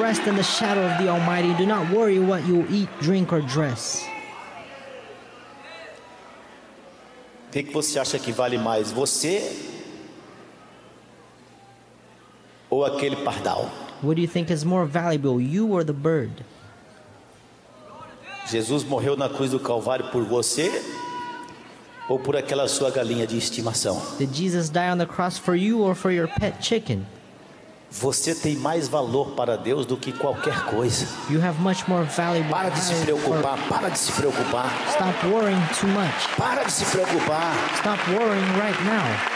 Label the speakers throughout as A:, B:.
A: Rest in the shadow of the Almighty. Do not worry what you will eat, drink, or dress.
B: O que você acha que vale mais, você ou aquele pardal?
A: What do you think is more valuable, you or the bird?
B: Jesus morreu na cruz do Calvário por você ou por aquela sua galinha de estimação?
A: Did Jesus die on the cross for you or for your pet chicken?
B: Você tem mais valor para Deus do que qualquer coisa.
A: You have much more valuable.
B: Para de se preocupar, para de se preocupar.
A: Stop worrying too much.
B: Para de se preocupar.
A: Stop worrying right now.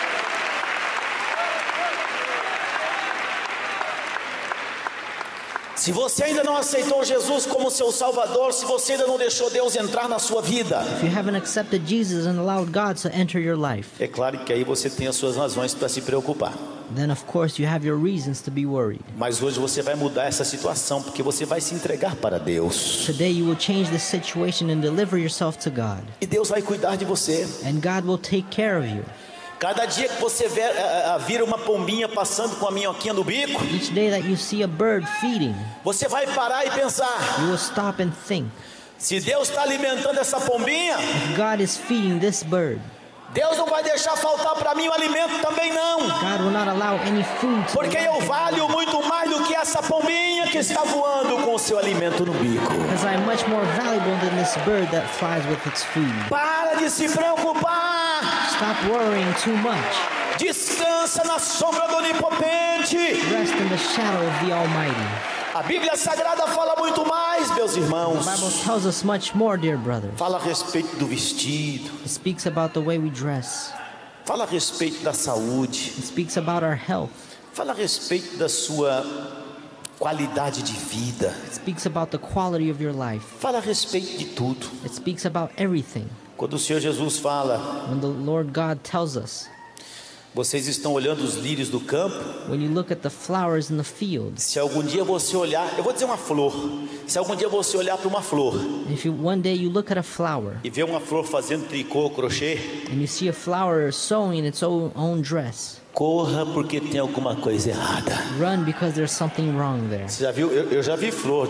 B: Se você ainda não aceitou Jesus como seu Salvador, se você ainda não deixou Deus entrar na sua vida,
A: If you haven't accepted Jesus and allowed God to enter your life,
B: é claro que aí você tem as suas razões para se preocupar.
A: then of course you have your reasons to be worried.
B: Mas hoje você vai mudar essa situação, porque você vai se entregar para Deus.
A: Today you will change this situation and deliver yourself to God.
B: E Deus vai cuidar de você.
A: And God will take care of you.
B: Cada dia que você vira uma pombinha passando com a minhoquinha no bico,
A: Each day that you see a bird feeding,
B: você vai parar e pensar:
A: you will stop and think,
B: se Deus está alimentando essa pombinha,
A: if God is feeding this bird,
B: Deus não vai deixar faltar para mim o alimento também não,
A: God will not allow any food to
B: porque eu valho muito mais do que essa pombinha que está voando com o seu alimento no bico.
A: because I am much more valuable than this bird that flies with its food.
B: Para de se preocupar.
A: Stop worrying too much.
B: Descansa na sombra do Onipotente.
A: Rest in the shadow of the Almighty.
B: A Bíblia Sagrada fala muito mais, meus irmãos.
A: The Bible tells us much more, dear brothers.
B: Fala a respeito do vestido.
A: It speaks about the way we dress.
B: Fala a respeito da saúde.
A: It speaks about our health.
B: Fala a respeito da sua qualidade de vida.
A: It speaks about the quality of your life.
B: Fala a respeito de tudo.
A: It speaks about everything.
B: Quando o Senhor Jesus fala:
A: When the Lord God tells us,
B: vocês estão olhando os lírios do campo.
A: when you look at the flowers in the fields,
B: Se algum dia você olhar, eu vou dizer uma flor. Se algum dia você olhar para uma flor
A: if you one day you look at a flower
B: e ver uma flor fazendo tricô, crochê,
A: and you see a flower sewing its own dress,
B: corra, porque tem alguma coisa errada.
A: run because there's something wrong there.
B: Você já viu? Eu já vi flor,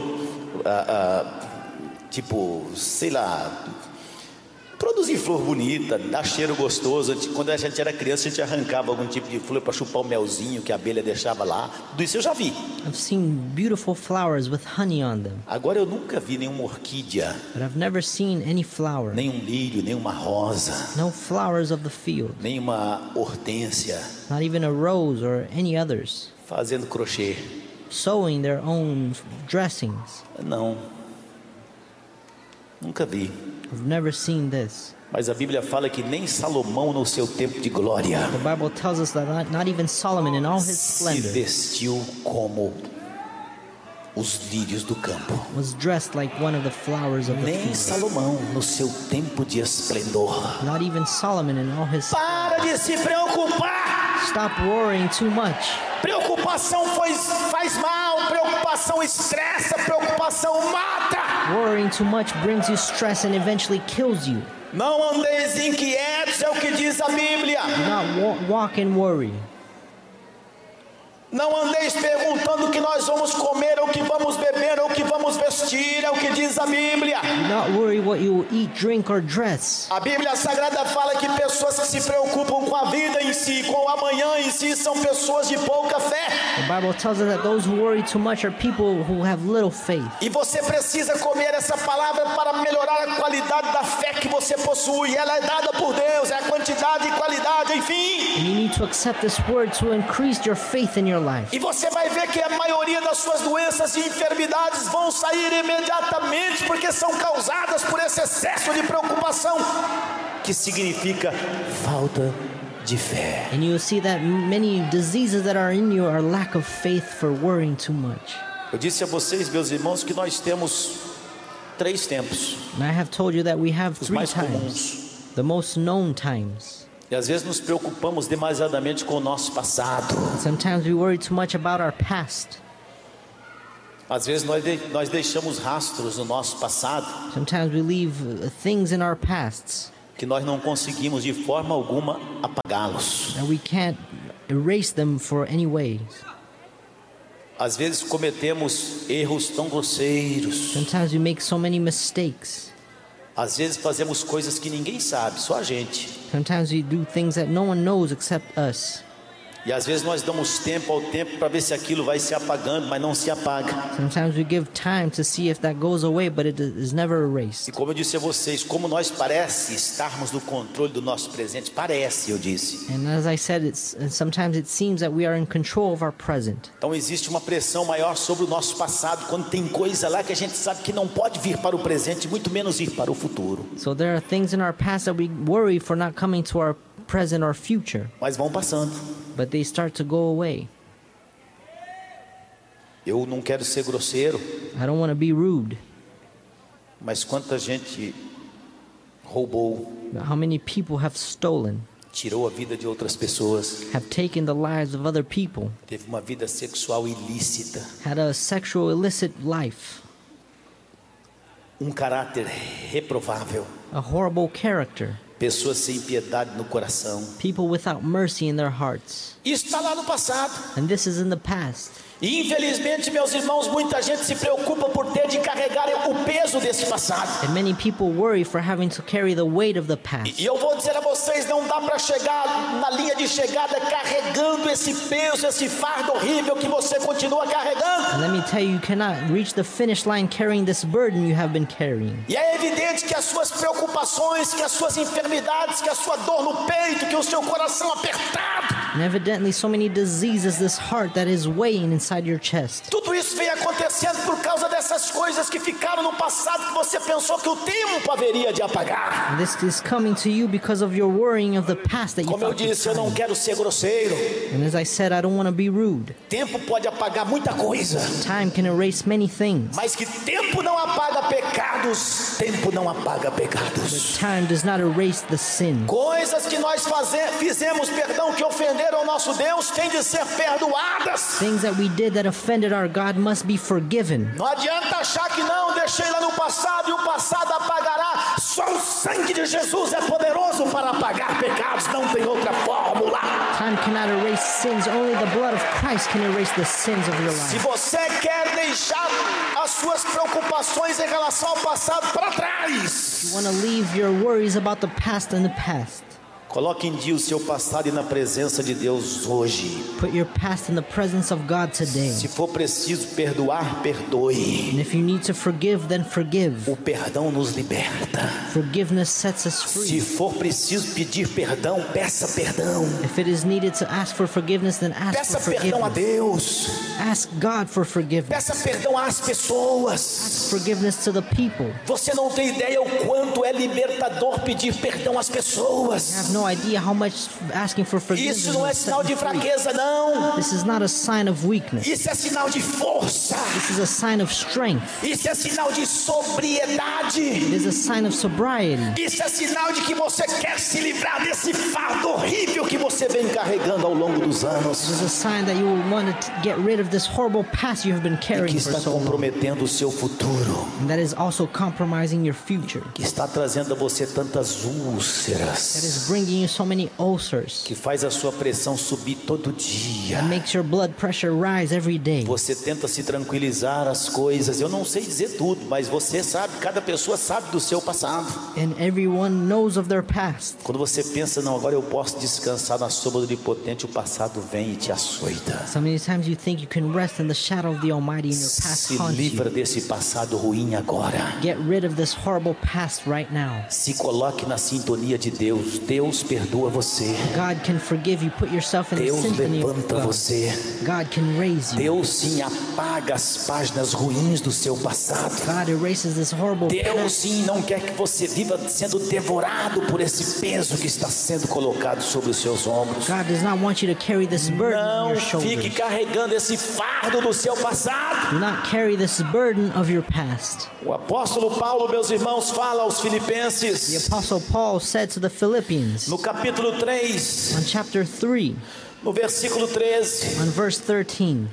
B: tipo, sei lá, produzir flor bonita, dar cheiro gostoso. Quando a gente era criança, a gente arrancava algum tipo de flor para chupar o melzinho que a abelha deixava lá. Tudo isso eu já vi.
A: I've seen beautiful flowers with honey on them,
B: Agora eu nunca vi nenhuma orquídea,
A: but I've never seen any flower,
B: nenhum lírio, nenhuma rosa,
A: no flowers of the field,
B: nenhuma hortênsia
A: not even a rose or any others,
B: fazendo crochê.
A: sewing their own dressings.
B: Não, nunca vi.
A: I've never seen this.
B: Mas a Bíblia fala que nem Salomão no seu tempo de glória
A: The Bible tells us that not even Solomon in all his
B: se
A: splendor
B: vestiu como os lírios do campo.
A: was dressed like one of the flowers of the
B: Nem
A: field.
B: Salomão no seu tempo de esplendor.
A: Not even Solomon in all his...
B: Para de se preocupar.
A: Stop worrying too much.
B: Preocupação faz mal. Preocupação estressa. Preocupação mata.
A: Worrying too much brings you stress and eventually kills you.
B: Não andeis inquietos, é o que diz a Bíblia.
A: Do not walk and worry.
B: Não andeis perguntando o que nós vamos comer, ou o que vamos beber, ou o que vamos vestir, é o que diz a Bíblia.
A: Do not worry what you will eat, drink, or dress.
B: A Bíblia Sagrada fala que pessoas que se preocupam com a vida em si, com o amanhã em si, são pessoas de pouca fé.
A: The Bible tells us that those who worry too much are people who have little faith.
B: E você precisa comer essa palavra para melhorar a qualidade da fé que você possui. Ela é dada por Deus, é a quantidade e qualidade, enfim.
A: And you need to accept this word to increase your faith in your life.
B: E você vai ver que a maioria das suas doenças e enfermidades vão sair imediatamente, porque são causadas por esse excesso de preocupação, que significa falta de fé.
A: And you'll see that many diseases that are in you are lack of faith for worrying too much.
B: Eu disse a vocês, meus irmãos, que nós temos 3 tempos,
A: And I have told you that we have
B: os
A: 3
B: mais
A: times,
B: comuns.
A: the most known times.
B: E às vezes nos preocupamos demasiadamente com o nosso passado.
A: Sometimes we worry too much about our past.
B: Às vezes nós deixamos rastros no nosso passado
A: Sometimes we leave things in our pasts
B: que nós não conseguimos de forma alguma apagá-los.
A: and we can't erase them for any way.
B: Às vezes cometemos erros tão grosseiros.
A: Sometimes we make so many mistakes.
B: Às vezes fazemos coisas que ninguém sabe, só a gente.
A: Sometimes we do things that no one knows except us.
B: E às vezes nós damos tempo ao tempo para ver se aquilo vai se apagando, mas não se apaga.
A: Sometimes we give time to see if that goes away, but it is never erased.
B: E como eu disse a vocês, como nós parece estarmos no controle do nosso presente, parece, eu disse.
A: And as I said, sometimes it seems that we are in control of our present.
B: Então existe uma pressão maior sobre o nosso passado, quando tem coisa lá que a gente sabe que não pode vir para o presente, muito menos ir para o futuro.
A: So there are things in our past that we worry for not coming to our present or future,
B: Mas vão passando.
A: but they start to go away.
B: Eu não quero ser grosseiro,
A: I don't want to be rude,
B: mas quanta gente roubou,
A: but how many people have stolen,
B: tirou a vida de outras pessoas,
A: have taken the lives of other people,
B: teve uma vida sexual ilícita,
A: had a sexual illicit life,
B: caráter reprovável,
A: a horrible character,
B: pessoas sem piedade no coração.
A: people without mercy in their hearts.
B: Isso está lá no passado.
A: And this is in the past.
B: E infelizmente, meus irmãos, muita gente se preocupa por ter de carregar o peso desse passado.
A: And many people worry for having to carry the weight of the past.
B: E eu vou dizer a vocês, não dá para chegar na linha de chegada carregando esse peso, esse fardo horrível que você continua carregando.
A: And let me tell you, you cannot reach the finish line carrying this burden you have been carrying.
B: E é evidente que as suas preocupações, que as suas enfermidades, que a sua dor no peito, que o seu coração apertado,
A: And evidently so many diseases, this heart that is weighing inside your chest.
B: tudo isso vem acontecendo por causa dessas coisas que ficaram no passado que você pensou que o tempo haveria de apagar.
A: And this is coming to you because of your worrying of the past that you
B: Como eu
A: thought you
B: disse, eu não quero ser grosseiro.
A: And as I said, I don't want to be rude.
B: Tempo pode apagar muita coisa,
A: Time can erase many things.
B: mas que tempo não apaga pecados, tempo não apaga pecados.
A: Time does not erase the sin.
B: Coisas que nós fizemos, que ofenderam ao nosso Deus, têm de ser perdoadas.
A: Things that we did that offended our God must be forgiven.
B: Não adianta achar que não, deixei lá no passado e o passado apagará. Só o sangue de Jesus é poderoso para apagar pecados, não tem outra fórmula.
A: Time cannot erase sins. Only the blood of Christ can erase the sins of your
B: Se
A: life.
B: você quer deixar as suas preocupações em relação ao passado para trás,
A: You want to leave your worries about the past in the past.
B: coloque em dia o seu passado e na presença de Deus hoje.
A: Put your past in the presence of God today.
B: Se for preciso perdoar, perdoe.
A: And if you need to forgive, then forgive.
B: O perdão nos liberta.
A: Forgiveness sets us
B: Se
A: free.
B: for preciso pedir perdão, peça perdão.
A: If it is needed to ask for forgiveness, then ask
B: Peça
A: for
B: perdão a
A: forgiveness.
B: Deus.
A: Ask God for forgiveness.
B: Peça perdão às pessoas.
A: Ask forgiveness to the people.
B: Você não tem ideia o quanto é libertador pedir perdão às
A: You
B: pessoas.
A: have no idea how much asking for forgiveness
B: Isso não é
A: will
B: sinal
A: set
B: de
A: you free.
B: fraqueza, não.
A: This is not a sign of weakness.
B: Isso é sinal de força.
A: This is a sign of strength.
B: Isso é sinal de sobriedade.
A: It is a sign of sobriety.
B: Isso é sinal de que você quer se livrar desse fardo horrível que você vem carregando ao longo dos anos.
A: It is a sign that you will want to get rid of this horrible past you have been
B: Que
A: carrying for
B: está
A: so long.
B: comprometendo o seu futuro.
A: And that is also compromising your future.
B: Que está trazendo a você tantas
A: That
B: úlceras.
A: is bringing you so many ulcers.
B: Que faz a sua pressão subir todo dia.
A: That makes your blood pressure rise every day.
B: Você tenta se tranquilizar as coisas. Eu não sei dizer tudo, mas você sabe, cada pessoa sabe do seu passado.
A: And everyone knows of their past.
B: Quando você pensa, não, agora eu posso descansar na sombra do Onipotente, o passado vem e te açoita.
A: So many times you think you can rest in the shadow of the Almighty and your past
B: Se
A: haunts
B: livra
A: you.
B: desse passado ruim agora.
A: Get rid of this horrible past right now.
B: Se coloque na sintonia de Deus. Deus perdoa você.
A: God can forgive you. Put yourself in the
B: Deus
A: symphony of
B: levanta
A: God.
B: você.
A: God can raise you.
B: Deus sim apaga as páginas ruins do seu passado.
A: God erases this horrible
B: Deus
A: past.
B: sim não quer que você viva sendo devorado por esse peso que está sendo colocado sobre os seus ombros.
A: God does not want you to carry this burden on
B: Não
A: your
B: fique
A: shoulders.
B: carregando esse fardo do seu passado.
A: Do not carry this burden of your past.
B: O apóstolo Paulo, meus irmãos, fala aos
A: The
B: Filipenses,
A: Apostle Paul said to the Philippians
B: no capítulo 3,
A: on chapter 3,
B: no versículo 13:
A: on verse 13,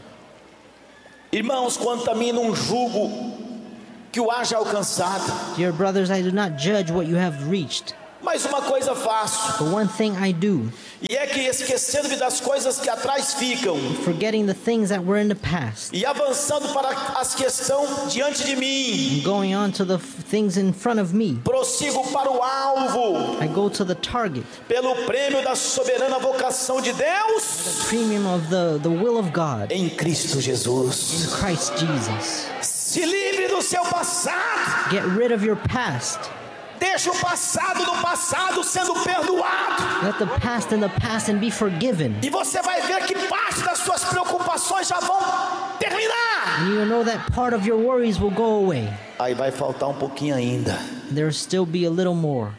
B: Irmãos, quanto a mim não julgo que o haja alcançado,
A: Dear brothers, I do not judge what you have reached,
B: Mas uma coisa faço,
A: But one thing I do,
B: e é que esquecendo-me das coisas que atrás ficam
A: forgetting the things that were in the past,
B: e avançando para as que estão diante de mim,
A: and going on to the things in front of me,
B: prossigo para o alvo,
A: I go to the target,
B: pelo prêmio da soberana vocação de Deus
A: premium of the will of God
B: em Cristo
A: in
B: Jesus.
A: Christ Jesus.
B: Se livre do seu passado,
A: Get rid of your past.
B: deixa o passado no passado sendo perdoado,
A: Let the past in the past and be forgiven.
B: e você vai ver que parte das suas preocupações já vão terminar.
A: And you know that part of your worries will go away.
B: Aí vai faltar um pouquinho ainda.
A: There will still be a little more.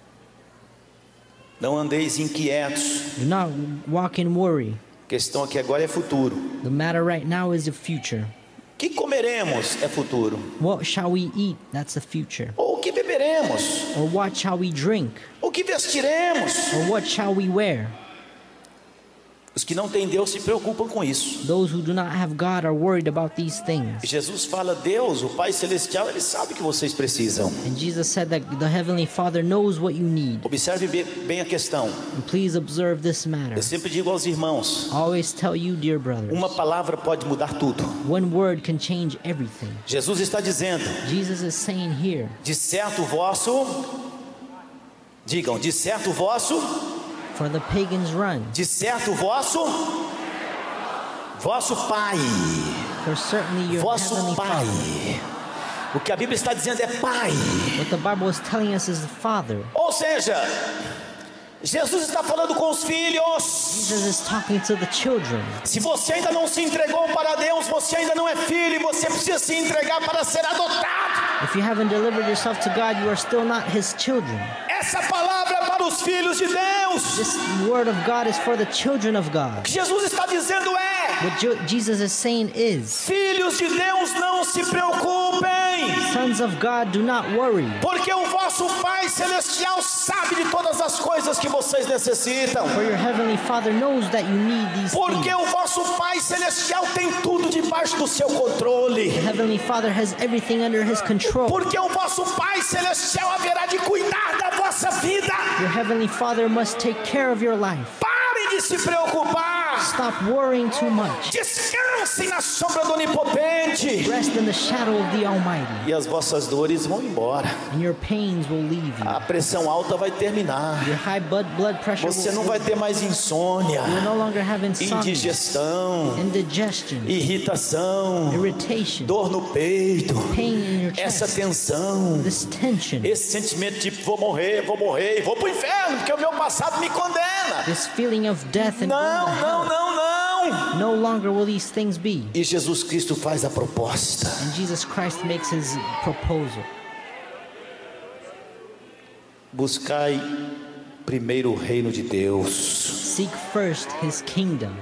B: Não andeis inquietos.
A: Do not walk in worry.
B: A questão aqui agora é futuro.
A: The matter right now is the future.
B: O que comeremos é futuro.
A: What shall we eat? That's the future.
B: Ou o que beberemos.
A: Or what shall we drink?
B: O que vestiremos.
A: Or what shall we wear?
B: Os que não têm Deus se preocupam com isso.
A: Those who do not have God are worried about these things.
B: Jesus fala, Deus, o Pai Celestial, Ele sabe o que vocês precisam.
A: And Jesus said that the Heavenly Father knows what you need.
B: Observe bem a questão.
A: And please observe this matter.
B: Eu sempre digo aos irmãos,
A: I always tell you, dear brothers,
B: uma palavra pode mudar tudo.
A: one word can change everything.
B: Jesus está dizendo,
A: Jesus is saying here,
B: de certo vosso, digam, de certo vosso,
A: for the pagans run,
B: de certo vosso Pai,
A: for certainly your
B: vosso
A: Heavenly
B: Pai.
A: Father.
B: O que a Bíblia está dizendo é Pai.
A: What the Bible is telling us is the Father.
B: Ou seja, Jesus está falando com os filhos.
A: Jesus is talking to the children.
B: Se você ainda não se entregou para Deus, você ainda não é filho, e você precisa se entregar para ser adotado.
A: If you haven't delivered yourself to God, you are still not His children.
B: Essa palavra é para os filhos de Deus.
A: This word of God is for the children of
B: O
A: God.
B: que Jesus está dizendo é:
A: What Jesus is saying is,
B: filhos de Deus, não se preocupem,
A: sons of God, do not worry,
B: porque o vosso Pai Celestial sabe de todas as coisas que vocês necessitam.
A: for your Heavenly Father knows that you need these
B: Porque
A: things.
B: o vosso Pai Celestial tem tudo debaixo do seu controle.
A: The Heavenly Father has everything under His control.
B: Porque o vosso Pai Celestial haverá de cuidar da vossa vida.
A: Your Heavenly Father must take care of your life.
B: Pare de se preocupar.
A: Stop worrying too much.
B: Descansem na sombra do Onipotente.
A: Rest in the shadow of the Almighty,
B: E as vossas dores vão embora.
A: and your pains will leave you.
B: A pressão alta vai terminar.
A: Your high blood pressure
B: Você não
A: will
B: vai ter mais insônia,
A: you will no longer have insomnia,
B: indigestão,
A: indigestion,
B: irritação,
A: irritation,
B: dor no peito,
A: pain in your
B: essa
A: chest,
B: tensão,
A: this tension,
B: esse sentimento de vou morrer e vou pro inferno, porque o meu passado me condena.
A: this feeling of death and
B: Não,
A: going to
B: não,
A: hell.
B: não, não.
A: No longer will these things be.
B: E Jesus Cristo faz a proposta.
A: And Jesus Christ makes His proposal.
B: Buscai primeiro o reino de Deus.
A: Seek first His kingdom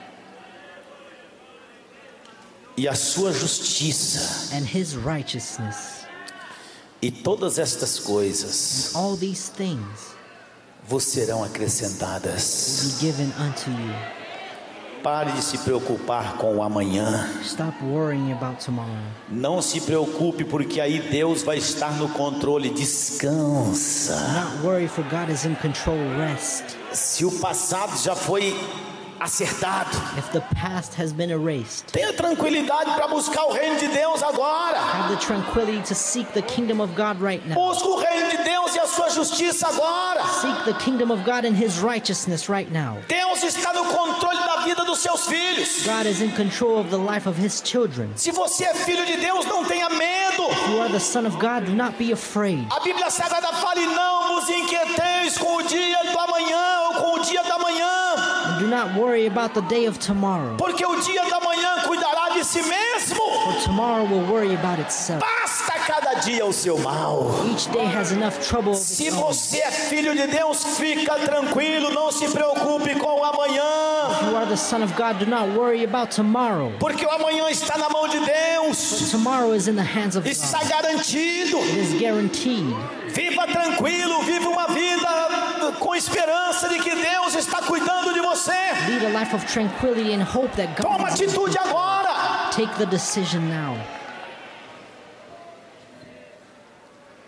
B: E a sua justiça.
A: and His righteousness.
B: E todas estas coisas
A: All these things
B: vos serão
A: will
B: acrescentadas.
A: be given unto you.
B: Pare de se preocupar com o amanhã.
A: Stop worrying about tomorrow.
B: Não se preocupe, porque aí Deus vai estar no controle. Descansa.
A: Do not worry, for God is in control. Rest.
B: Se o passado já foi acertado,
A: If the past has been erased,
B: tenha tranquilidade para buscar o reino de Deus agora.
A: have the tranquility to seek the kingdom of God right now.
B: Busque o reino de Deus e a sua justiça agora.
A: Seek the kingdom of God and His righteousness right now.
B: Deus está no controle da vida dos seus filhos.
A: God is in control of the life of His children.
B: Se você é filho de Deus, não tenha medo.
A: If you are the son of God, do not be afraid.
B: A Bíblia Sagrada fala: e não vos inquieteis com o dia do amanhã ou com o dia da manhã,
A: And do not worry about the day of tomorrow,
B: porque o dia da manhã cuidará de si mesmo.
A: for tomorrow will worry about itself.
B: Basta cada dia o seu mal.
A: Each day has enough trouble of its
B: Se
A: own.
B: você é filho de Deus, fica tranquilo, não se preocupe com o amanhã,
A: If you are the son of God, do not worry about tomorrow,
B: porque o amanhã está na mão de Deus,
A: tomorrow is in the hands of God.
B: está garantido.
A: It is guaranteed.
B: Viva tranquilo, viva uma vida com esperança de que Deus está cuidando de você.
A: Lead a life of tranquility and hope that God
B: Toma
A: is
B: atitude agora.
A: Take the decision now.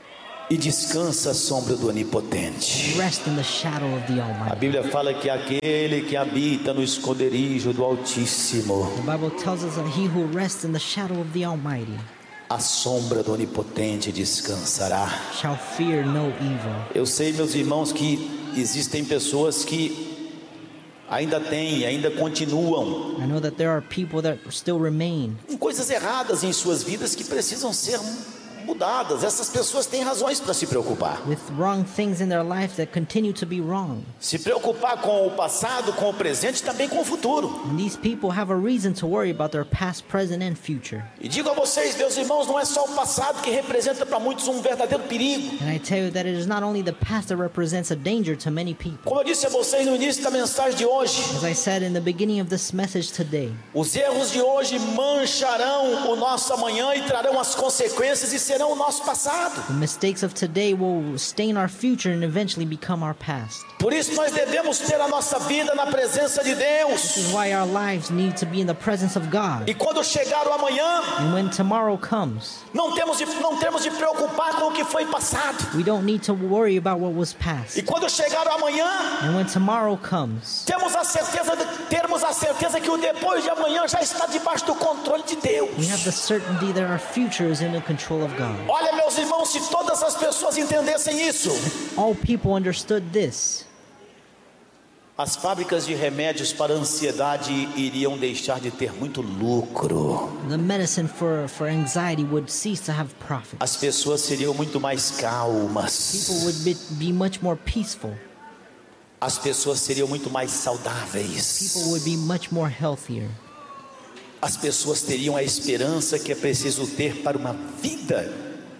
B: e descansa à sombra do Onipotente.
A: Rest in the shadow of the
B: A
A: Almighty.
B: Bíblia fala que aquele que habita no esconderijo do Altíssimo,
A: The Bible tells us that he who rests in the shadow of the Almighty
B: à sombra do Onipotente descansará.
A: shall fear no evil.
B: Eu sei, meus irmãos, que existem pessoas que ainda continuam
A: I know that there are people that still remain
B: com coisas erradas em suas vidas que precisam ser mudadas. Essas pessoas têm razões para se preocupar.
A: with wrong things in their life that continue to be wrong.
B: Se preocupar com o passado, com o presente, também com o futuro.
A: And these people have a reason to worry about their past, present, and future.
B: E digo a vocês, meus irmãos, não é só o passado que representa para muitos um verdadeiro perigo.
A: And I tell you that it is not only the past that represents a danger to many people.
B: Como eu disse a vocês no início da mensagem de hoje,
A: As I said in the beginning of this message today,
B: os erros de hoje mancharão o nosso amanhã e trarão as consequências e serão o nosso passado.
A: the mistakes of today will stain our future and eventually become our past.
B: Por isso nós devemos ter a nossa vida na presença de
A: This
B: Deus.
A: is why our lives need to be in the presence of God.
B: E quando chegar o amanhã,
A: And when tomorrow comes,
B: não temos de preocupar com o que foi passado.
A: we don't need to worry about what was past.
B: E quando chegar o amanhã,
A: And when tomorrow comes,
B: termos a certeza que o depois de amanhã já está debaixo do controle de Deus.
A: we have the certainty that our future is in the control of God.
B: Olha, meus irmãos, se todas as pessoas entendessem isso,
A: All people understood this.
B: as fábricas de remédios para a ansiedade iriam deixar de ter muito lucro.
A: The medicine for anxiety would cease to have profit.
B: As pessoas seriam muito mais calmas.
A: People would be much more peaceful.
B: As pessoas seriam muito mais saudáveis.
A: People would be much more healthier.
B: As pessoas teriam a esperança que é preciso ter para uma vida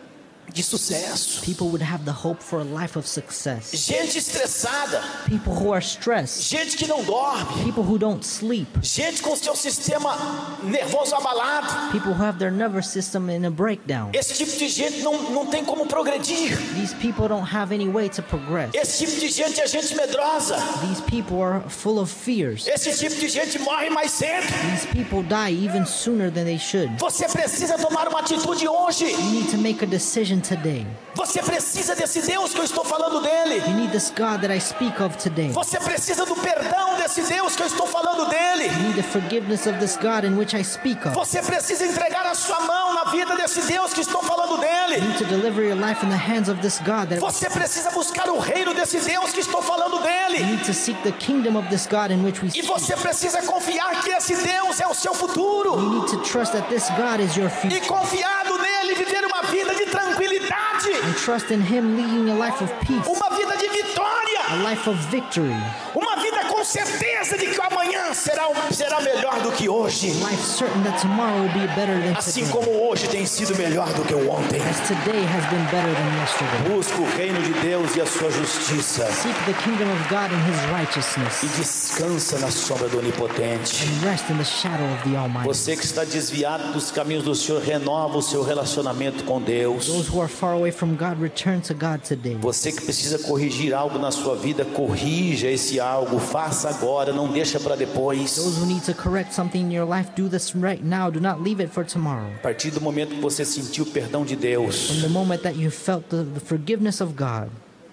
B: de sucesso.
A: People would have the hope for a life of success.
B: Gente estressada,
A: People who are stressed.
B: gente que não dorme,
A: People who don't sleep.
B: gente com seu sistema nervoso abalado.
A: People who have their nervous system in a breakdown.
B: Esse tipo de gente não tem como progredir.
A: These people don't have any way to progress.
B: Esse tipo de gente é gente medrosa.
A: These people are full of fears.
B: Esse tipo de gente morre mais cedo.
A: These people die even sooner than they should.
B: Você precisa tomar uma atitude hoje.
A: You need to make a decision today.
B: Você precisa desse Deus que eu estou falando dele.
A: You need this God that I speak of today.
B: Você precisa do perdão desse Deus que eu estou falando dele.
A: You need the forgiveness of this God in which I speak of.
B: Você precisa entregar a sua mão na vida desse Deus que estou falando dele.
A: You need to deliver your life in the hands of this God.
B: Você precisa buscar o reino desse Deus que estou falando
A: You
B: dele.
A: need to seek the kingdom of this God in which we
B: E
A: speak.
B: você precisa confiar que esse Deus é o seu futuro.
A: You need to trust that this God is your
B: E
A: future.
B: confiado nele viver uma vida de tranquilidade.
A: And trust in Him leading a life of peace,
B: Uma vida de vitória.
A: a life of victory,
B: Uma vida com certeza de que o amanhã será melhor do que hoje.
A: a life certain that tomorrow will be better than
B: Assim
A: today,
B: como hoje tem sido melhor do que o ontem.
A: as today has been better than yesterday.
B: Busca o reino de Deus e a sua justiça.
A: Seek the kingdom of God and His
B: E
A: righteousness,
B: descansa na sombra do Onipotente.
A: and rest in the shadow of the Almighty.
B: Você que está desviado dos caminhos do Senhor, renova o seu relacionamento com Deus.
A: Those who are far away from God, return to God today.
B: Você que precisa corrigir algo na sua vida, corrija esse algo, faça agora, não deixa para depois.
A: Those who need to correct something in your life, do this right now. Do not leave it for tomorrow.
B: A partir do momento que você sentiu o perdão de Deus,
A: From the moment that you felt the forgiveness of God,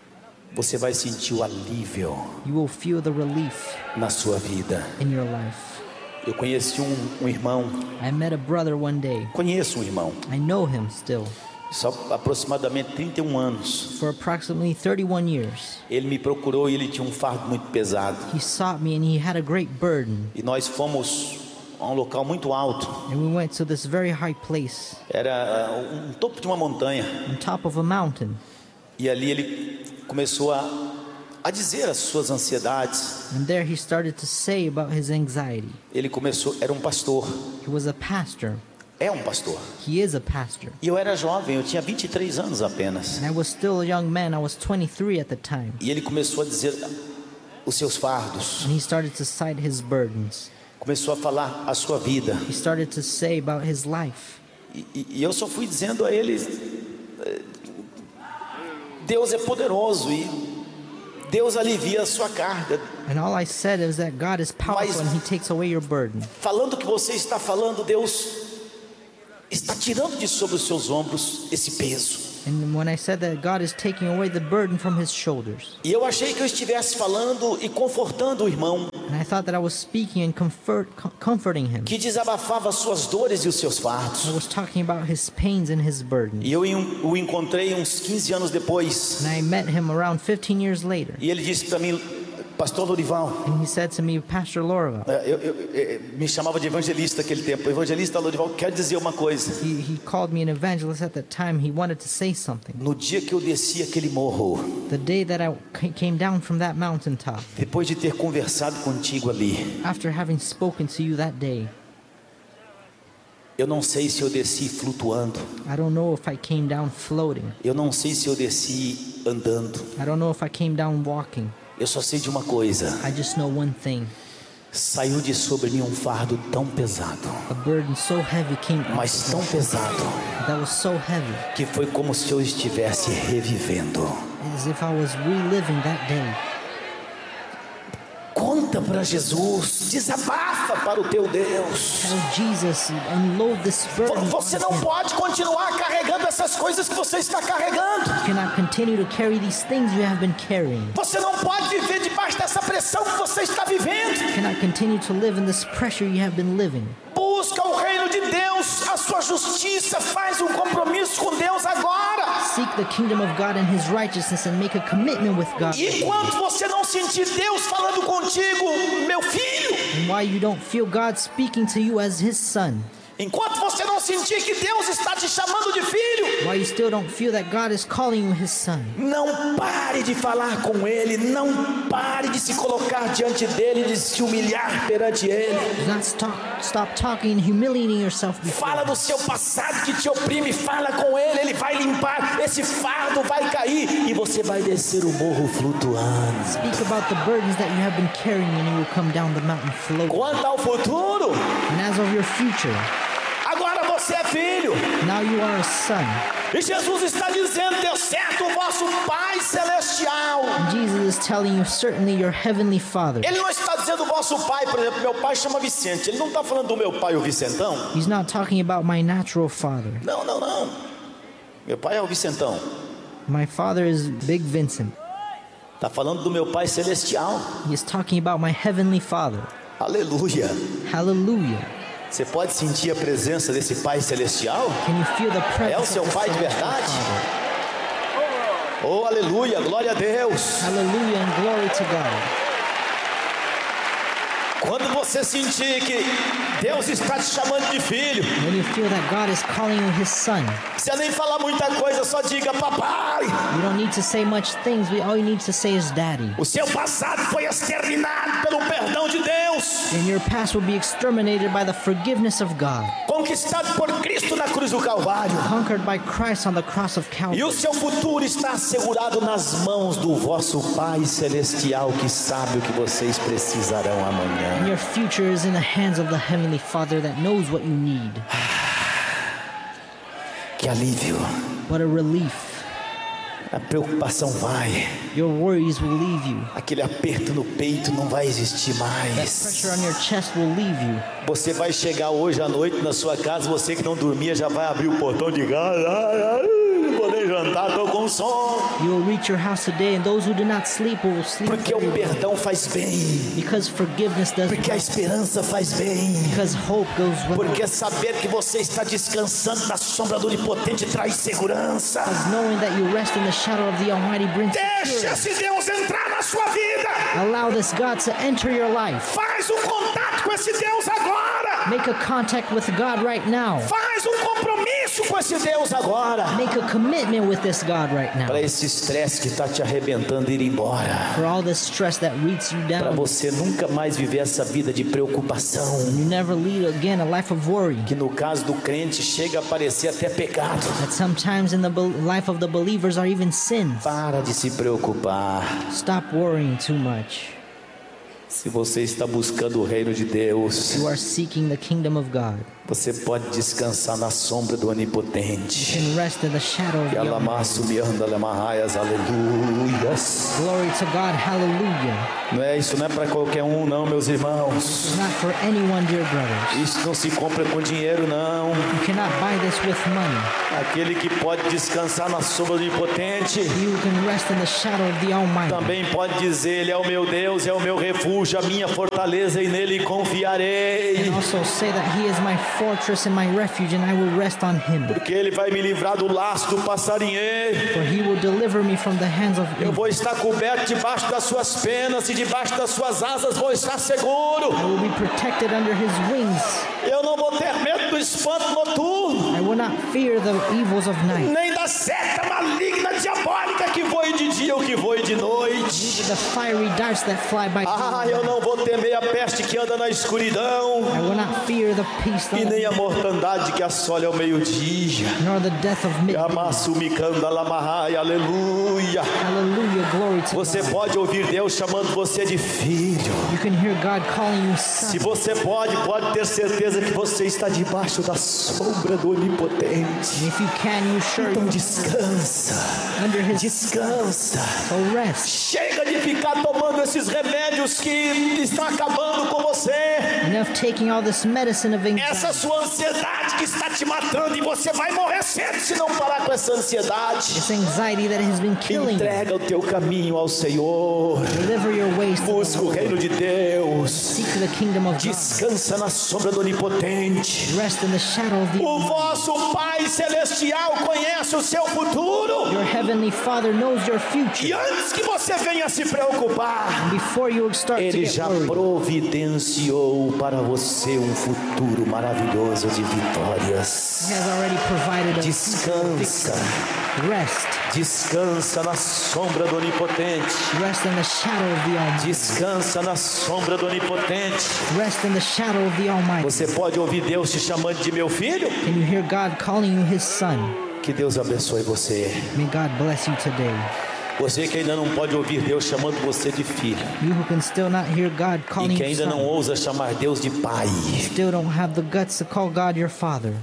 B: você vai sentir o alívio
A: you will feel the relief
B: na sua vida.
A: in your life.
B: Eu conheci um irmão,
A: I met a brother one day.
B: conheço um irmão,
A: I know him still.
B: só aproximadamente 31 anos.
A: For approximately 31 years,
B: Ele me procurou e ele tinha um fardo muito pesado.
A: he sought me and he had a great burden.
B: E nós fomos a um local muito alto.
A: And we went to this very high place
B: Era um topo de uma montanha.
A: on top of a mountain.
B: E ali ele começou a dizer as suas ansiedades.
A: And there he started to say about his anxiety.
B: Ele começou, era um pastor.
A: He was a pastor.
B: É um pastor.
A: He is a pastor.
B: E eu era jovem, eu tinha 23 anos apenas.
A: And I was still a young man. I was 23 at the time.
B: E ele começou a dizer os seus fardos.
A: And he started to cite his burdens.
B: Começou a falar a sua vida.
A: He started to say about his life.
B: E eu só fui dizendo a ele: Deus é poderoso e Deus alivia a sua carga.
A: And all I said is that God is powerful and He takes away your burden.
B: Falando o que você está falando, Deus está tirando de sobre os seus ombros esse peso.
A: And when I said that God is taking away the burden from his shoulders.
B: E eu achei que eu estivesse falando e confortando o irmão
A: And I thought that I was speaking and comforting him.
B: que desabafava suas dores e os seus fardos.
A: I was talking about his pains and his burdens.
B: E eu o encontrei uns 15 anos depois.
A: And I met him around 15 years later.
B: E ele disse para mim, Pastor Lorival,
A: And he said to me, Pastor Lorival.
B: me chamava de evangelista naquele tempo. Evangelista Lorival, quer dizer uma coisa.
A: He called me an evangelist at that time. He wanted to say something.
B: No dia que eu desci aquele morro,
A: The day that I came down from that mountaintop,
B: depois de ter conversado contigo ali,
A: after having spoken to you that day,
B: eu não sei se eu desci flutuando.
A: I don't know if I came down floating.
B: Eu não sei se eu desci andando.
A: I don't know if I came down walking.
B: Eu só sei de uma coisa.
A: I just know one thing.
B: Saiu de sobre mim um fardo tão pesado,
A: A burden so heavy came up,
B: mas tão pesado,
A: that was so heavy,
B: que foi como se eu estivesse revivendo.
A: as if I was reliving that day.
B: Conta para Jesus, desabafa para o teu Deus.
A: Tell Jesus, unload this burden.
B: Você não
A: on him.
B: pode continuar carregando essas coisas que você está carregando.
A: You cannot continue to carry these things you have been carrying.
B: Você não pode viver debaixo dessa pressão que você está vivendo.
A: You cannot continue to live in this pressure you have been living.
B: Busca o reino de Deus, a sua justiça, faz um compromisso com Deus agora.
A: Seek the kingdom of God and his righteousness and make a commitment with God.
B: E enquanto você não sentir Deus falando contigo, meu filho,
A: And why you don't feel God speaking to you as his son.
B: enquanto você não sentir que Deus está te chamando de filho,
A: Why you still don't feel that God is calling you his son.
B: não pare de falar com Ele, não pare de se colocar diante dEle, de se humilhar perante Ele.
A: Do not stop talking and humiliating yourself before
B: Fala do seu passado que te oprime, fala com Ele, Ele vai limpar, esse fardo vai cair e você vai descer o morro flutuando.
A: Speak about the burdens that you have been carrying and you will come down the mountain floating.
B: Quanto ao futuro,
A: And as of your future,
B: agora você é filho.
A: now you are a son.
B: E Jesus está dizendo, deu certo o vosso Pai Celestial.
A: And Jesus is telling you, certainly your heavenly Father.
B: Ele não está dizendo vosso pai, por exemplo, meu pai chama Vicente. Ele não está falando do meu pai, o Vicentão.
A: He's not talking about my natural father.
B: Não, não, não. Meu pai é o Vicentão.
A: My father is Big Vincent.
B: Está falando do meu Pai Celestial.
A: He is talking about my heavenly Father.
B: Aleluia.
A: Hallelujah.
B: Você pode sentir a presença desse Pai Celestial?
A: Can you feel the presence
B: É o seu
A: of the
B: pai de
A: celestial
B: verdade?
A: Father?
B: Oh, aleluia, glória a Deus.
A: Hallelujah and glory to God.
B: Quando você sentir que Deus está te chamando de filho,
A: When you feel that God is calling you his son,
B: não precisa nem falar muita coisa, só diga papai.
A: you don't need to say much things. All you need to say is daddy.
B: O seu passado foi exterminado pelo perdão de Deus,
A: And your past will be exterminated by the forgiveness of God,
B: conquistado por Cristo na cruz do Calvário.
A: conquered by Christ on the cross of
B: E
A: Calvary.
B: o seu futuro está assegurado nas mãos do vosso Pai Celestial, que sabe o que vocês precisarão amanhã.
A: And your future is in the hands of the heavenly Father that knows what you need.
B: Que alívio.
A: What a relief.
B: A preocupação vai.
A: Your worries will leave you.
B: Aquele aperto no peito não vai existir
A: That
B: mais.
A: pressure on your chest will leave you.
B: Você vai chegar hoje à noite na sua casa, você que não dormia já vai abrir o portão de casa. Não vou nem jantar, estou com sono.
A: You will reach your house today, and those who do not sleep will sleep.
B: Porque o perdão faz bem.
A: Because forgiveness does.
B: Porque a esperança faz bem.
A: Because hope goes with it.
B: Porque saber que você está descansando na sombra do Onipotente traz segurança.
A: Because knowing that you rest in the shadow of the Almighty brings
B: Deixa
A: security.
B: esse Deus entrar na sua vida.
A: Allow this God to enter your life.
B: Faz um contato com esse Deus agora.
A: Make a contact with God right now.
B: Faz um compromisso com esse Deus agora.
A: Make a commitment with this God right now.
B: Para esse estresse que está te arrebentando ir embora.
A: For all this stress that reads you
B: Para
A: down.
B: você nunca mais viver essa vida de preocupação.
A: You never lead again a life of worry.
B: Que no caso do crente chega a parecer até pecado.
A: That sometimes in the life of the believers are even sins.
B: Para de se preocupar.
A: Stop worrying too much.
B: Se você está buscando o reino de Deus,
A: you are seeking the kingdom of God,
B: você pode descansar na sombra do
A: you
B: Onipotente.
A: can rest in the shadow of
B: E
A: the Almighty.
B: alamaço me anda alemarraias, aleluias.
A: Glory to God, hallelujah.
B: Não é isso, não é para qualquer um, não, meus irmãos.
A: It's not for anyone, dear brothers.
B: Isso não se compra com dinheiro, não.
A: You cannot buy this with money.
B: Aquele que pode descansar na sombra do Onipotente,
A: You can rest in the shadow of the Almighty.
B: também pode dizer: Ele é o meu Deus, é o meu refúgio, a minha fortaleza, e nele confiarei.
A: And also say that He is my fortress and my refuge, and I will rest on Him.
B: Porque Ele vai me livrar do laço do passarinheiro.
A: For He will deliver me from the hands of
B: Eu
A: evil.
B: vou estar coberto debaixo das suas penas, e debaixo das suas asas vou estar seguro.
A: I will be protected under His wings.
B: Eu não vou ter medo do espanto noturno,
A: I will not fear the evils of night,
B: nem da seta maligna diabólica que voe de dia ou que voe de noite.
A: the fiery darts that fly by day.
B: Eu não vou temer a peste que anda na escuridão,
A: I will not fear the peace
B: e nem a mortandade que assola ao meio-dia.
A: nor the death of midday.
B: Amasso me canda lamarrai, aleluia.
A: Hallelujah, glory to
B: Você
A: God.
B: pode ouvir Deus chamando você de filho.
A: You can hear God calling you
B: Se
A: son.
B: você pode ter certeza que você está debaixo da sombra do Onipotente.
A: And if you can, you sure
B: Então
A: you
B: descansa,
A: under His
B: descansa.
A: so rest.
B: Chega de ficar tomando esses remédios que estão acabando com você.
A: Enough taking all this medicine of
B: Essa
A: anxiety.
B: sua ansiedade que está te matando, e você vai morrer cedo se não parar com essa ansiedade.
A: This anxiety that has been killing you.
B: Entrega o teu caminho ao Senhor.
A: Deliver your ways to the
B: Busca o
A: Lord.
B: reino de Deus.
A: Seek the kingdom of God.
B: Descansa na sombra do Onipotente.
A: Rest in the shadow of the
B: O vosso Pai Celestial conhece o seu futuro.
A: Your heavenly Father knows your future.
B: E antes que você venha se preocupar,
A: Before you start to
B: Ele
A: get
B: já
A: worried,
B: providenciou para você um futuro maravilhoso de vitórias.
A: He has already provided a
B: Descansa,
A: rest.
B: descansa na sombra do Onipotente.
A: Rest in the shadow of the Almighty.
B: Descansa na sombra do Onipotente.
A: Rest in the shadow of the Almighty.
B: Você pode ouvir Deus te chamando de meu filho?
A: Can you hear God calling you His son?
B: Que Deus abençoe você.
A: May God bless you today.
B: Você que ainda não pode ouvir Deus chamando você de filho,
A: You who can still not hear God
B: e
A: calling
B: que
A: you
B: ainda não
A: son,
B: ousa chamar Deus de pai.
A: still don't have the guts to call God your Father.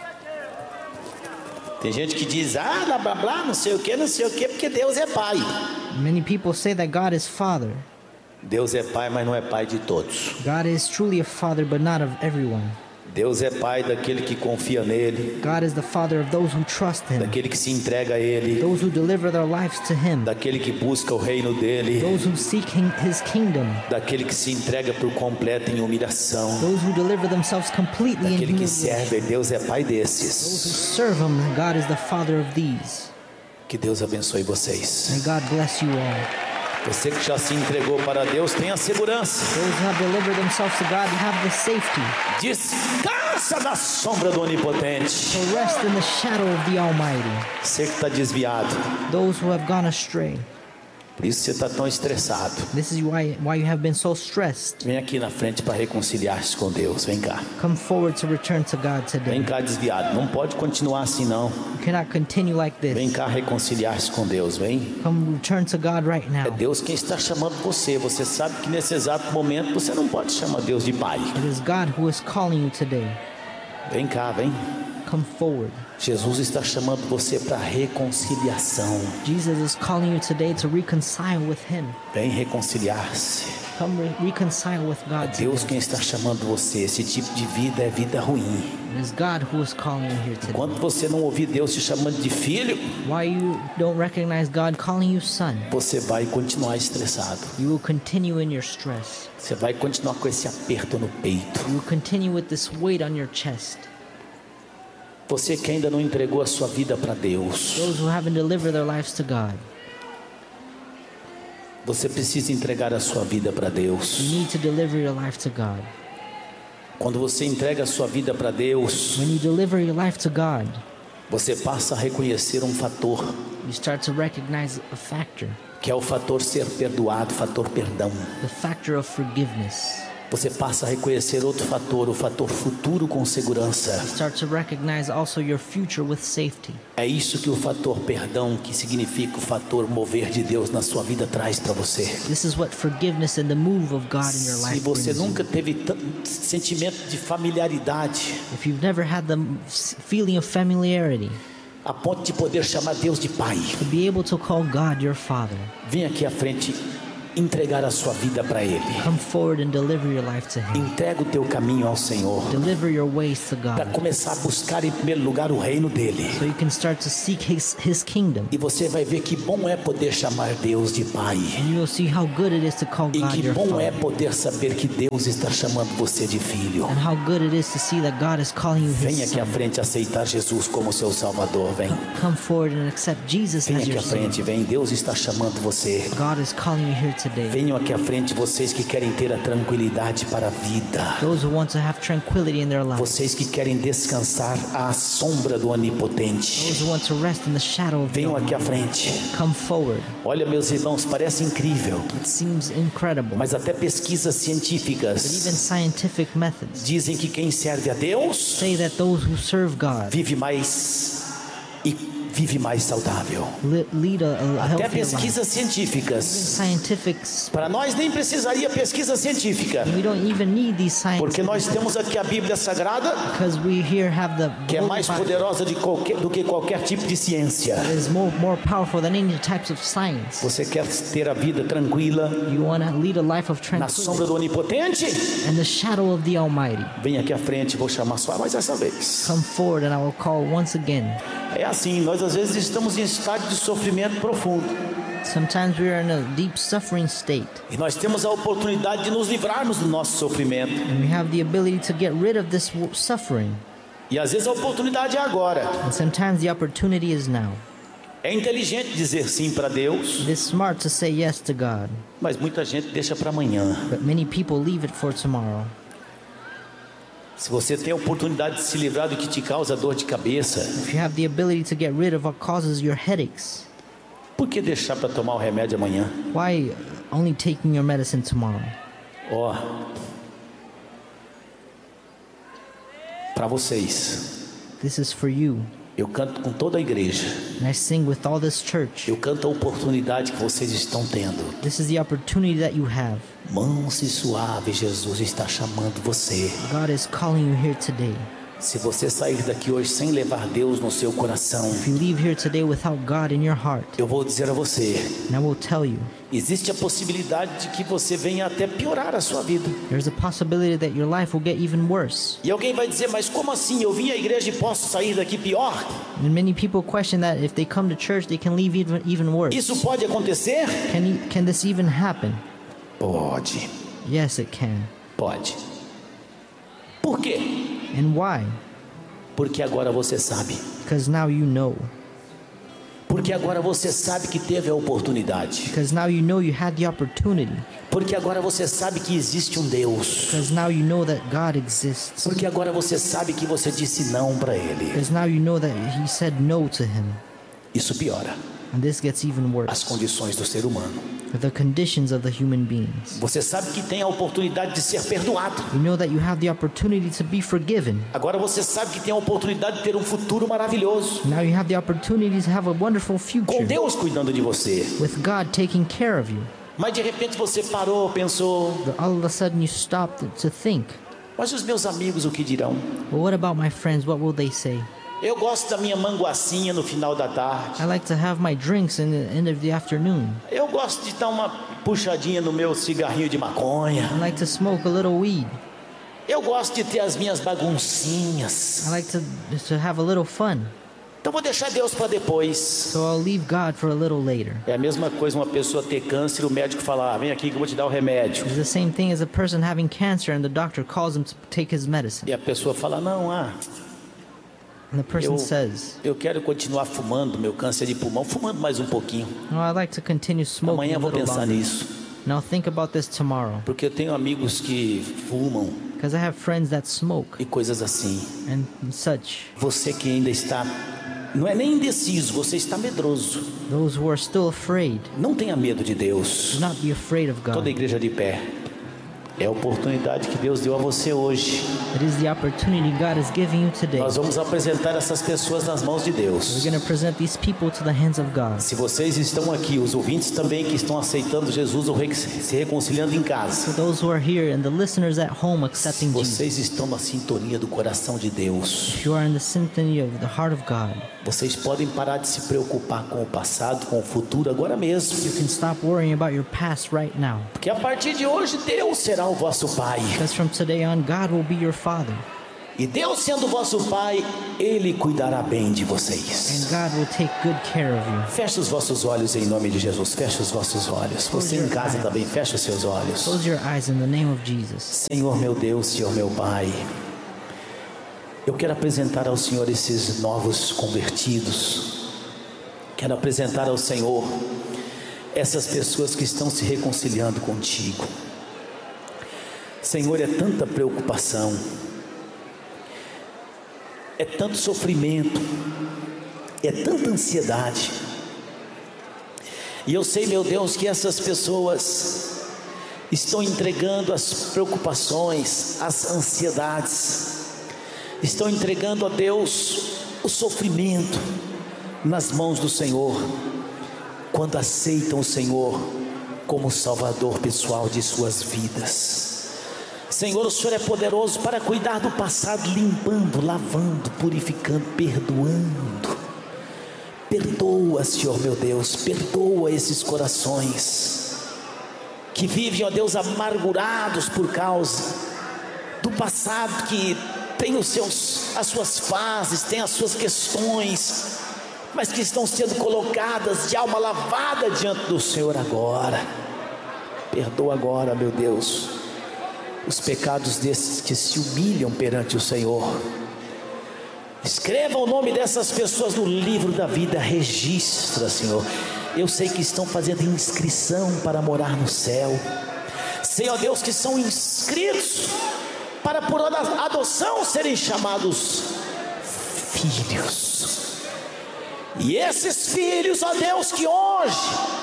B: Tem gente que diz, blá blá blá, não sei o que, porque Deus é pai.
A: Many people say that God is Father.
B: Deus é pai, mas não é pai de todos.
A: God is truly a Father, but not of everyone.
B: Deus é pai daquele que confia nele,
A: God is the Father of those who trust Him,
B: daquele que se entrega a ele,
A: those who deliver their lives to Him,
B: daquele que busca o reino dele,
A: those who seek His kingdom,
B: daquele que se entrega por completo em humilhação,
A: those who deliver themselves completely in
B: daquele que
A: humility,
B: serve. Deus é pai
A: those who
B: desses.
A: serve Him. God is the Father of these.
B: Que Deus abençoe vocês.
A: May God bless you all.
B: Você que já se entregou para Deus, tenha segurança.
A: Those who have delivered themselves to God have the safety.
B: Descansa na sombra do Onipotente.
A: So rest in the shadow of the Almighty.
B: Você que está desviado,
A: Those who have gone astray.
B: por isso você está tão estressado.
A: This is why you have been so stressed.
B: Vem aqui na frente para reconciliar-se com Deus. Vem cá.
A: Come forward to return to God
B: Vem
A: today.
B: cá, desviado. Não pode continuar assim, não.
A: You cannot continue like
B: Vem
A: this.
B: cá reconciliar-se com Deus. Vem.
A: Come return to God right
B: É
A: now.
B: Deus quem está chamando você. Você sabe que nesse exato momento você não pode chamar Deus de pai.
A: It is God who is calling you today.
B: Vem cá, vem.
A: Come forward.
B: Jesus está chamando você para reconciliação.
A: Jesus is calling you today to reconcile with Him.
B: Vem reconciliar-se.
A: Come reconcile with God
B: Deus
A: today.
B: quem está chamando você. Esse tipo de vida é vida ruim.
A: It is God who is calling you here today.
B: Enquanto você não ouvir Deus te chamando de filho,
A: Why you don't recognize God calling you son?
B: você vai continuar estressado.
A: You will continue in your stress.
B: Você vai continuar com esse aperto no peito.
A: You will continue with this weight on your chest.
B: Você que ainda não entregou a sua vida para Deus,
A: Those who haven't delivered their lives to God.
B: você precisa entregar a sua vida para Deus.
A: You need to deliver your life to God.
B: Quando você entrega a sua vida para Deus,
A: When you deliver your life to God,
B: você passa a reconhecer um fator,
A: you start to recognize a factor,
B: que é o fator ser perdoado, fator perdão.
A: the factor of forgiveness.
B: você passa a reconhecer outro fator, o fator futuro com segurança.
A: You start to recognize also your future with safety.
B: É isso que o fator perdão, que significa o fator mover de Deus na sua vida, traz para você.
A: This is what forgiveness and the move of God in your
B: Se
A: life
B: você
A: brings you.
B: nunca teve sentimento de familiaridade,
A: If you've never had the feeling of familiarity,
B: a ponto de poder chamar Deus de Pai,
A: to be able to call God your Father,
B: vem aqui à frente entregar a sua vida para Ele.
A: come forward and deliver your life to Him.
B: Entrega o teu caminho ao Senhor,
A: Deliver your ways to
B: para
A: God,
B: começar a buscar em primeiro lugar o reino dele.
A: so you can start to seek His kingdom.
B: E você vai ver que bom é poder chamar Deus de Pai.
A: And you will see how good it is to call
B: E
A: God
B: que
A: your
B: bom é
A: Father.
B: poder saber que Deus está chamando você de filho.
A: And how good it is to see that God is calling you
B: Vem
A: His
B: aqui à
A: son.
B: frente aceitar Jesus como seu Salvador. Vem.
A: Come forward and accept Jesus
B: Vem
A: as
B: aqui
A: your
B: à
A: son.
B: frente. Vem. Deus está chamando você.
A: God is calling you here today.
B: Venham aqui à frente vocês que querem ter a tranquilidade para a vida.
A: Those who want to have tranquility in their lives.
B: Vocês que querem descansar à sombra do Onipotente.
A: Those who want to rest in the shadow of the
B: Venham aqui à
A: Almighty.
B: frente.
A: Come forward.
B: Olha, meus irmãos, parece incrível,
A: It seems incredible.
B: mas até pesquisas
A: But even
B: científicas
A: scientific methods
B: dizem que quem serve a Deus
A: say that those who serve God
B: vive mais e vive mais saudável.
A: lead a
B: Até
A: healthy life.
B: pesquisas científicas.
A: Scientifics,
B: Para nós nem precisaria pesquisa científica,
A: we don't even need these science
B: porque nós temos aqui a Bíblia Sagrada,
A: because we here have the
B: que é mais
A: Bible
B: poderosa do que qualquer tipo de ciência.
A: that is more powerful than any types of science.
B: Você quer ter a vida tranquila
A: You want to lead a life of
B: na sombra
A: tranquility
B: do Onipotente?
A: in the shadow of the Almighty.
B: Vem aqui à frente, vou chamar só mais essa vez.
A: Come forward and I will call once again.
B: É assim, nós às vezes estamos em estado de sofrimento profundo
A: Sometimes we are in a deep suffering state
B: e nós temos a oportunidade de nos livrarmos do nosso sofrimento.
A: and we have the ability to get rid of this suffering.
B: E às vezes a oportunidade é agora.
A: And sometimes the opportunity is now.
B: É inteligente dizer sim para Deus,
A: It is smart to say yes to God,
B: mas muita gente deixa para amanhã.
A: but many people leave it for tomorrow.
B: Se você tem a oportunidade de se livrar do que te causa dor de cabeça,
A: If you have the ability to get rid of what causes your headaches,
B: por que deixar para tomar o remédio amanhã?
A: why only taking your medicine tomorrow?
B: Ó, para vocês,
A: This is for you.
B: eu canto com toda a igreja.
A: And I sing with all this church.
B: Eu canto a oportunidade que vocês estão tendo.
A: This is the opportunity that you have.
B: Manso e suave, Jesus está chamando você.
A: God is calling you here today.
B: Se você sair daqui hoje sem levar Deus no seu coração,
A: If you leave here today without God in your heart,
B: eu vou dizer a você,
A: and I will tell you,
B: existe a possibilidade de que você venha até piorar a sua vida.
A: there's a possibility that your life will get even worse.
B: E alguém vai dizer, mas como assim? Eu vim à igreja e posso sair daqui pior?
A: And many people question that if they come to church, they can leave even worse.
B: Isso pode acontecer?
A: Can this even happen?
B: Pode,
A: Yes, it can.
B: pode. Por quê?
A: And why?
B: Porque agora você sabe.
A: Because now you know.
B: Porque agora você sabe que teve a oportunidade.
A: Because now you know you had the opportunity.
B: Porque agora você sabe que existe um Deus.
A: Because now you know that God exists.
B: Porque agora você sabe que você disse não para Ele.
A: Because now you know that He said no to Him.
B: Isso piora
A: And this gets even
B: as
A: worse.
B: condições do ser humano.
A: The conditions of the human beings.
B: Você sabe que tem a oportunidade de ser perdoado.
A: You know that you have the opportunity to be forgiven.
B: Agora você sabe que tem a oportunidade de ter um futuro maravilhoso.
A: Now you have the opportunity to have a wonderful
B: Com
A: future
B: Deus cuidando de você.
A: with God taking care of you.
B: Mas de repente você parou, pensou,
A: But all of a sudden you stopped to think,
B: mas os meus amigos o que dirão?
A: well, what about my friends? What will they say?
B: Eu gosto da minha manguacinha no final da tarde.
A: I like to have my drinks in the end of the afternoon.
B: Eu gosto de dar uma puxadinha no meu cigarrinho de maconha.
A: I like to smoke a little weed.
B: Eu gosto de ter as minhas baguncinhas.
A: I like to have a little fun.
B: Então vou deixar Deus para depois.
A: So I'll leave God for a little later.
B: É a mesma coisa uma pessoa ter câncer e o médico falar, vem aqui que eu vou te dar o remédio.
A: It's the same thing as a person having cancer and the doctor calls him to take his medicine.
B: E a pessoa fala, não,
A: And the person
B: Eu-
A: says,
B: eu quero continuar fumando meu câncer de pulmão, fumando mais um pouquinho.
A: no, I'd like to continue smoking
B: Amanhã
A: a
B: eu vou
A: little
B: pensar
A: longer.
B: nisso.
A: And I'll think about this tomorrow.
B: Porque eu tenho amigos que fumam
A: Because I have friends that smoke
B: e coisas assim.
A: and such.
B: Você que ainda está, não é nem indeciso, você está medroso.
A: Those who are still afraid,
B: Não tenha medo de Deus.
A: do not be afraid of
B: Toda a
A: God.
B: igreja de pé. É a oportunidade que Deus deu a você hoje.
A: It is the opportunity God is giving you today.
B: Nós vamos apresentar essas pessoas nas mãos de Deus.
A: We're going to present these people to the hands of God.
B: Se vocês estão aqui, os ouvintes também que estão aceitando Jesus ou se reconciliando em casa.
A: For those who are here and the listeners at home accepting Jesus.
B: Vocês estão na sintonia do coração de Deus.
A: If you are in the symphony of the heart of God.
B: Vocês podem parar de se preocupar com o passado, com o futuro agora mesmo.
A: You can stop worrying about your past right now.
B: Porque a partir de hoje Deus será o vosso Pai.
A: Because from today on, God will be your Father.
B: E Deus sendo vosso Pai, Ele cuidará bem de vocês.
A: And God will take good care of you.
B: Feche os vossos olhos em nome de Jesus. Feche os vossos olhos. Você em casa também, feche os seus olhos.
A: Close your eyes in the name of Jesus.
B: Senhor meu Deus, Senhor meu Pai, eu quero apresentar ao Senhor esses novos convertidos. Quero apresentar ao Senhor essas pessoas que estão se reconciliando contigo. Senhor, é tanta preocupação, é tanto sofrimento, é tanta ansiedade. E eu sei, meu Deus, que essas pessoas estão entregando as preocupações, as ansiedades, estão entregando a Deus o sofrimento nas mãos do Senhor, quando aceitam o Senhor como Salvador pessoal de suas vidas. Senhor, o Senhor é poderoso para cuidar do passado, limpando, lavando, purificando, perdoando. Perdoa, Senhor meu Deus, perdoa esses corações que vivem, ó Deus, amargurados por causa do passado, que tem as suas fases, tem as suas questões, mas que estão sendo colocadas de alma lavada diante do Senhor agora. Perdoa agora, meu Deus, os pecados desses que se humilham perante o Senhor. Escreva o nome dessas pessoas no livro da vida, registra, Senhor. Eu sei que estão fazendo inscrição para morar no céu. Sei, ó Deus, que são inscritos para por adoção serem chamados filhos. E esses filhos, ó Deus, que hoje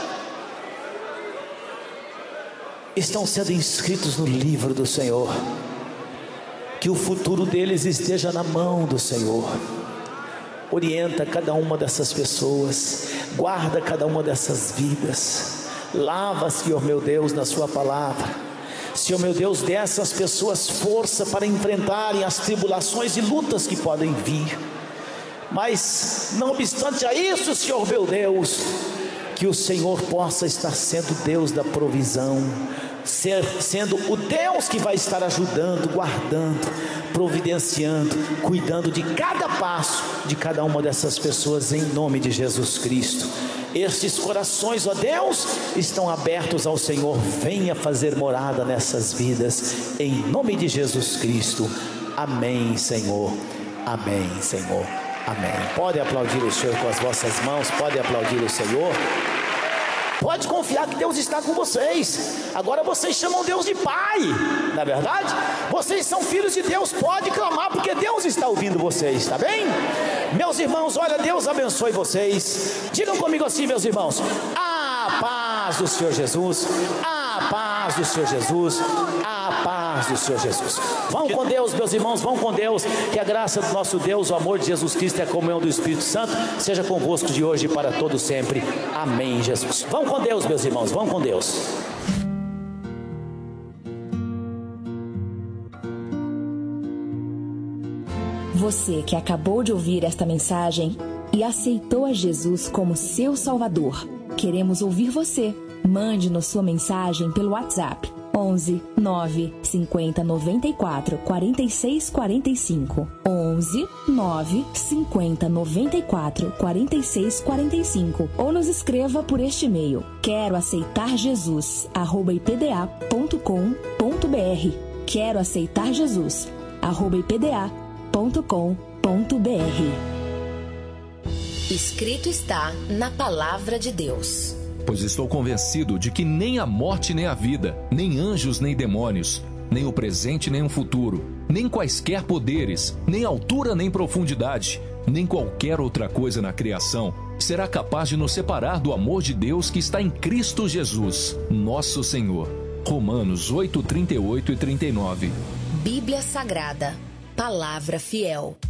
B: estão sendo inscritos no livro do Senhor, que o futuro deles esteja na mão do Senhor. Orienta cada uma dessas pessoas, guarda cada uma dessas vidas, lava, Senhor meu Deus, na sua palavra. Senhor meu Deus, dê a essas pessoas força para enfrentarem as tribulações e lutas que podem vir. Mas não obstante a isso, Senhor meu Deus, que o Senhor possa estar sendo Deus da provisão, sendo o Deus que vai estar ajudando, guardando, providenciando, cuidando de cada passo de cada uma dessas pessoas, em nome de Jesus Cristo. Estes corações, ó Deus, estão abertos ao Senhor. Venha fazer morada nessas vidas, em nome de Jesus Cristo. Amém, Senhor. Amém, Senhor. Amém. Pode aplaudir o Senhor com as vossas mãos, pode aplaudir o Senhor. Pode confiar que Deus está com vocês. Agora vocês chamam Deus de Pai, não é verdade? Vocês são filhos de Deus, pode clamar, porque Deus está ouvindo vocês, tá bem? Meus irmãos, olha, Deus abençoe vocês. Digam comigo assim, meus irmãos: a paz do Senhor Jesus, a paz do Senhor Jesus, a paz do Senhor Jesus. Vão com Deus, meus irmãos, vão com Deus. Que a graça do nosso Deus, o amor de Jesus Cristo e a comunhão do Espírito Santo seja convosco de hoje e para todo sempre. Amém, Jesus. Vão com Deus, meus irmãos, vão com Deus.
C: Você que acabou de ouvir esta mensagem e aceitou a Jesus como seu Salvador, queremos ouvir você. Mande-nos sua mensagem pelo WhatsApp 11 9 50 94 46 45, 11 9 50 94 46 45, ou nos escreva por este e-mail: quero aceitar Jesus @ipda.com.br, quero aceitar Jesus @ipda.com.br.
D: Escrito está na Palavra de Deus.
E: Pois estou convencido de que nem a morte nem a vida, nem anjos nem demônios, nem o presente nem o futuro, nem quaisquer poderes, nem altura nem profundidade, nem qualquer outra coisa na criação será capaz de nos separar do amor de Deus que está em Cristo Jesus, nosso Senhor. Romanos 8, 38 e 39.
D: Bíblia Sagrada, Palavra Fiel.